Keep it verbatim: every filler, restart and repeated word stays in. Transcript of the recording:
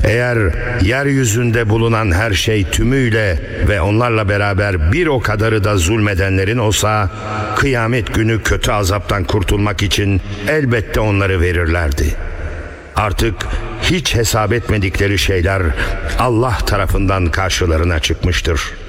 Eğer yeryüzünde bulunan her şey tümüyle ve onlarla beraber bir o kadarı da zulmedenlerin olsa, kıyamet günü kötü azaptan kurtulmak için elbette onları verirlerdi. Artık hiç hesap etmedikleri şeyler Allah tarafından karşılarına çıkmıştır.